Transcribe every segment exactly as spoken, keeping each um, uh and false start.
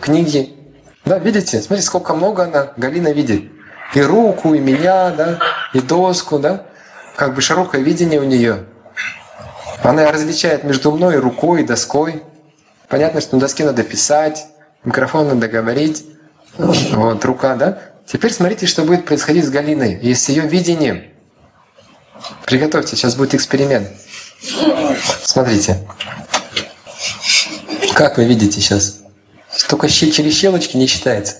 книги. Да, видите? Смотрите, сколько много она, Галина, видит. И руку, и меня, да, и доску, да. Как бы широкое видение у нее. Она различает между мной и рукой, и доской. Понятно, что на доске надо писать, микрофон надо говорить. Вот, рука, да? Теперь смотрите, что будет происходить с Галиной и с ее видением. Приготовьте, сейчас будет эксперимент. Смотрите. Как вы видите сейчас? Только через щелочки не считается.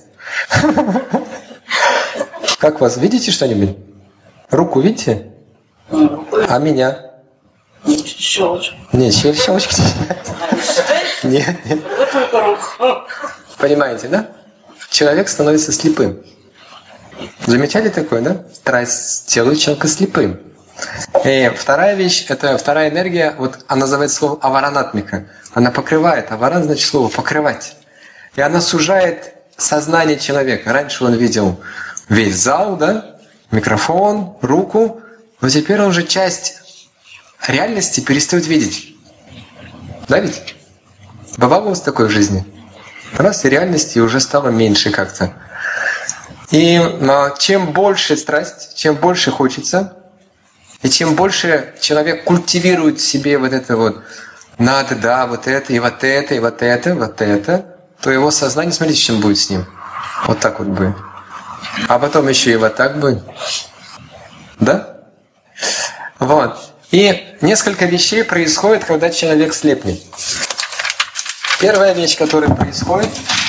Как вас? Видите что-нибудь? Руку видите? А меня? Щелочка. Нет, щелочки не считается. Нет, нет. Понимаете, да? Человек становится слепым. Замечали такое, да? Страсть делает человека слепым. И вторая вещь, это вторая энергия, вот она называется слово аваранатмика. Она покрывает. Аваран значит слово покрывать. И она сужает сознание человека. Раньше он видел весь зал, да? Микрофон, руку. Но теперь он уже часть реальности перестает видеть. Да ведь? Бывало у вас такое в жизни? Раз и реальности уже стало меньше как-то. И но, чем больше страсть, чем больше хочется, и чем больше человек культивирует в себе вот это вот надо, да, вот это, и вот это, и вот это, вот это, то его сознание, смотрите, чем будет с ним. Вот так вот будет. А потом еще и вот так будет. Да? Вот. И несколько вещей происходит, когда человек слепнет. Первая вещь, которая происходит,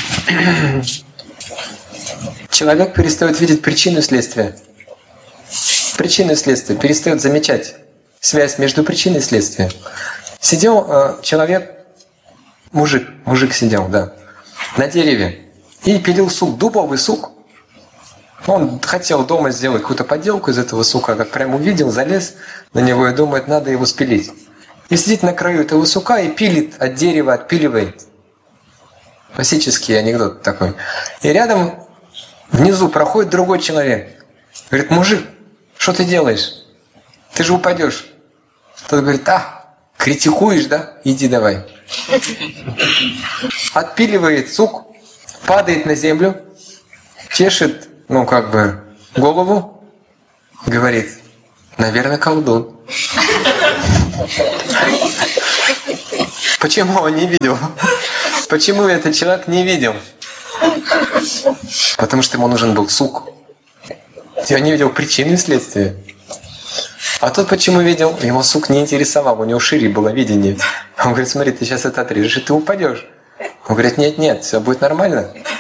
человек перестает видеть причину и следствие. Причину и следствие, перестает замечать связь между причиной и следствием. Сидел э, человек, мужик, мужик сидел, да, на дереве и пилил сук, дубовый сук. Он хотел дома сделать какую-то поделку из этого сука, как прям увидел, залез на него и думает, надо его спилить. И сидит на краю этого сука и пилит от дерева, отпиливает. Классический анекдот такой. И рядом внизу проходит другой человек. Говорит, мужик, что ты делаешь? Ты же упадешь. Тот говорит, а, критикуешь, да? Иди давай. Отпиливает сук, падает на землю, чешет, ну как бы, голову, говорит, наверное, колдун. Почему он не видел? Почему этот человек не видел? Потому что ему нужен был сук. И он не видел причины и следствия. А тот почему видел? Ему сук не интересовал, у него шире было видение. Он говорит, смотри, ты сейчас это отрежешь, и ты упадешь. Он говорит, нет, нет, все будет нормально.